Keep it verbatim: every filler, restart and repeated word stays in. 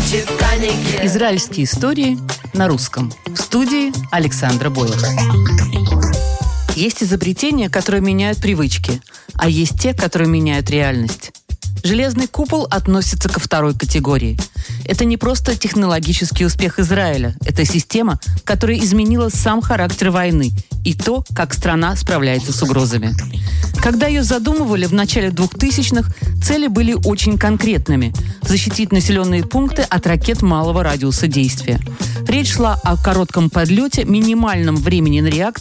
Титанике. Израильские истории на русском. В студии Александра Бойлер. Есть изобретения, которые меняют привычки, а есть те, которые меняют реальность. Железный купол относится ко второй категории. Это не просто технологический успех Израиля. Это система, которая изменила сам характер войны и то, как страна справляется с угрозами. Когда ее задумывали в начале двухтысячных, цели были очень конкретными – защитить населенные пункты от ракет малого радиуса действия. Речь шла о коротком подлете, минимальном времени на реакцию